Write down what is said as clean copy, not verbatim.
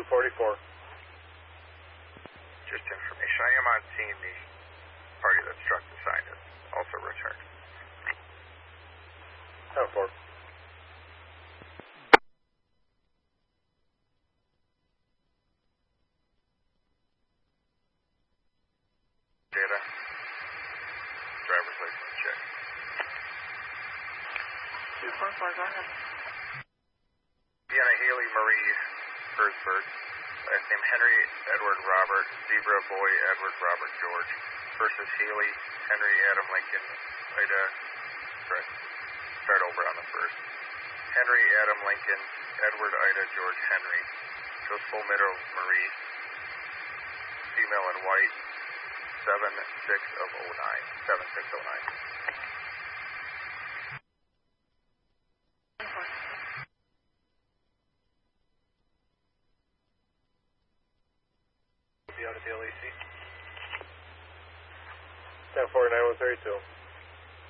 244. Just information. I am on scene. The party that struck the sign is also returned. 10-4. Data. Driver's license check. 244, go ahead. Deanna Haley Marie Herzberg. Last name Henry Edward Robert, Zebra Boy Edward Robert George. First is Haley, Henry Adam Lincoln, Ida. Start over on the first. Henry Adam Lincoln, Edward Ida George Henry. Josephine Middle Marie. Female in white. 7609. 7609. Be out at the LEC. 10-4, 9132.